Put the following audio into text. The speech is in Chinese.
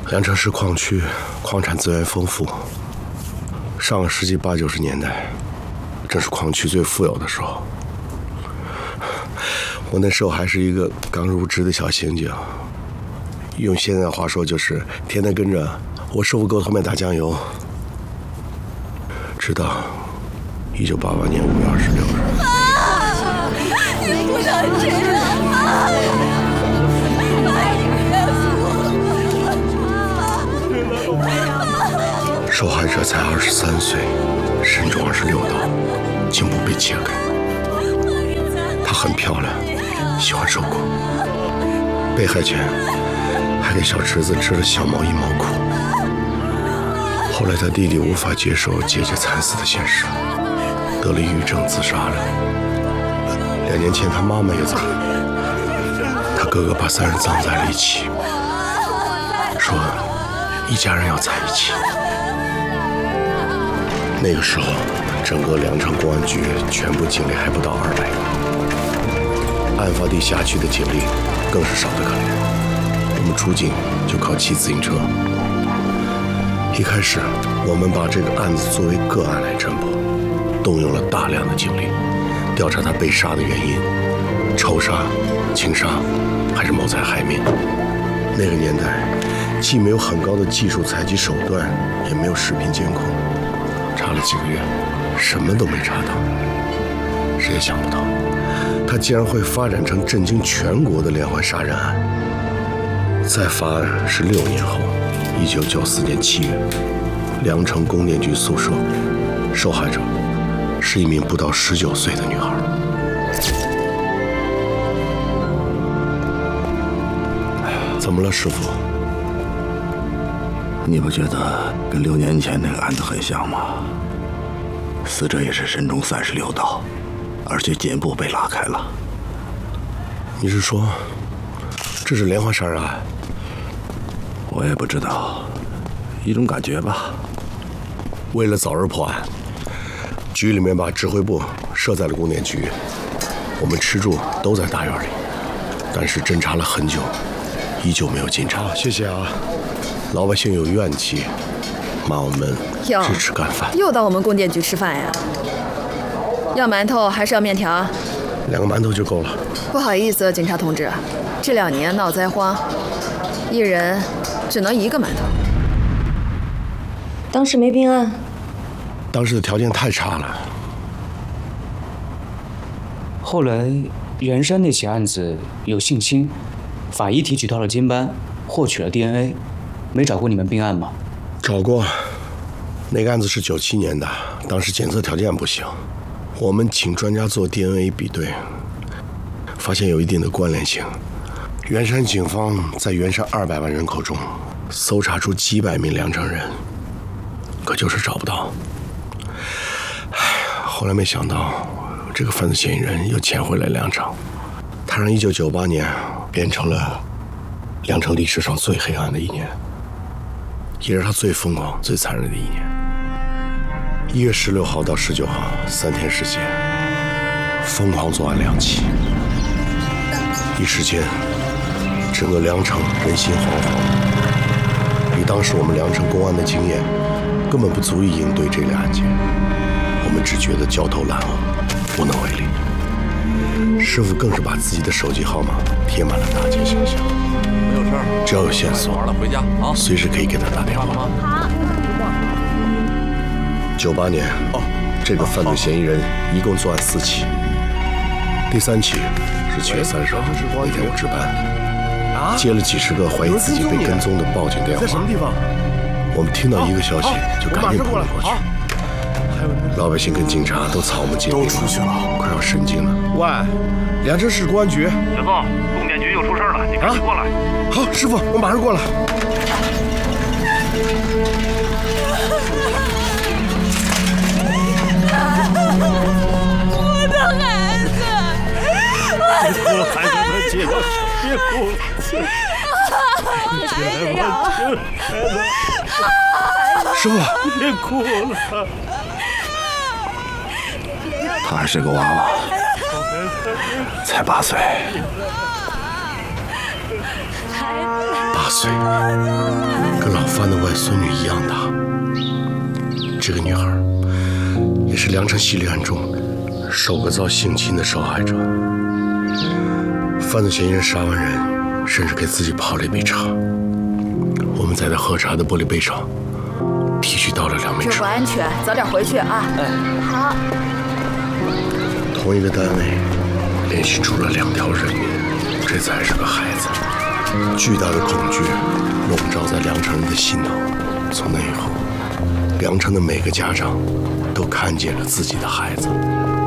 凉城市矿区矿产资源丰富，上个世纪80、90年代，正是矿区最富有的时候。我那时候还是一个刚入职的小刑警，用现在的话说就是天天跟着我师傅沟后面打酱油，直到1988年5月26日。 你不能这样啊！ 受害者才23岁，身中26刀，颈部被切开。她很漂亮，喜欢受苦。被害前还给小侄子织了小毛衣毛裤。后来他弟弟无法接受姐姐惨死的现实，得了抑郁症自杀了。2年前他妈妈也走了，他哥哥把3人葬在了一起，说一家人要在一起。那个时候，整个凉城公安局全部警力还不到200个，案发地辖区的警力更是少得可怜。我们出警就靠骑自行车。一开始，我们把这个案子作为个案来侦破，动用了大量的警力，调查他被杀的原因，仇杀、情杀还是谋财害命。那个年代，既没有很高的技术采集手段，也没有视频监控。查了几个月，什么都没查到。谁也想不到，它竟然会发展成震惊全国的连环杀人案。再发案是6年后，1994年7月，凉城供电局宿舍，受害者是一名不到19岁的女孩。怎么了，师傅？ 你不觉得跟6年前那个案子很像吗？死者也是身中36刀，而且颈部被拉开了。 你是说，这是连环杀人案？ 我也不知道，一种感觉吧。 为了早日破案，局里面把指挥部设在了供电局，我们吃住都在大院里，但是侦查了很久，依旧没有进展。谢谢啊。老百姓有怨气，骂我们支持干饭。 又到我们供电局吃饭呀？要馒头还是要面条 ？2个馒头就够了。 不好意思，警察同志，这2年闹灾荒，一人只能1个馒头。 当时没并案？ 当时的条件太差了。 后来袁山那起案子有性侵，法医提取到了肩斑，获取了 DNA。没找过你们并案吗？ 找过，那个案子是97年的，当时检测条件不行，我们请专家做 DNA 比对，发现有一定的关联性。袁山警方在袁山200万人口中搜查出几百名凉城人，可就是找不到。后来没想到，这个犯罪嫌疑人又潜回来凉城，他让1998年变成了凉城历史上最黑暗的一年。也是他最疯狂、最残忍的一年。1月16号到19号3天时间，疯狂作案2起，一时间，整个凉城人心惶惶。以当时我们凉城公安的经验，根本不足以应对这类案件，我们只觉得焦头烂额，无能为力。师傅更是把自己的手机号码贴满了大街小巷。 没有事儿， 只要有线索， 回家啊， 随时可以给他打电话。 好。 98年，这个犯罪嫌疑人一共作案4起，第3起是7月30号那天我值班，接了几十个怀疑自己被跟踪的报警电话。 在什么地方？ 我们听到一个消息就赶紧扑了过去。老百姓跟警察都草木皆兵，都出去了，快要神经了。 喂，凉城市公安局， 小宋，供电局又出事了，你赶紧过来。 好，师傅，我马上过来。 我的孩子， 别哭了，孩子们，姐姐，别哭了。 孩子呀， 师傅， 别哭了。 他还是个娃娃，才8岁。 8岁，可范的外孙女一样大。这个女孩也是梁城系列案中首个遭性侵的受害者。犯罪嫌疑人杀完人，甚至给自己泡了一杯茶。我们在他喝茶的玻璃杯上提取到了2枚这纸。 不安全，早点回去啊！好。 同一个单位连续出了2条人命，这次还是个孩子。巨大的恐惧笼罩在梁城人的心头。从那以后，梁城的每个家长都看见了自己的孩子。